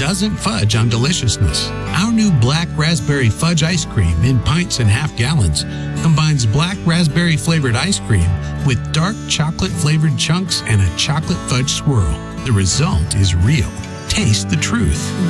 doesn't fudge on deliciousness. Our new Black Raspberry Fudge ice cream in pints and half gallons combines black raspberry flavored ice cream with dark chocolate flavored chunks and a chocolate fudge swirl. The result is real. Taste the truth.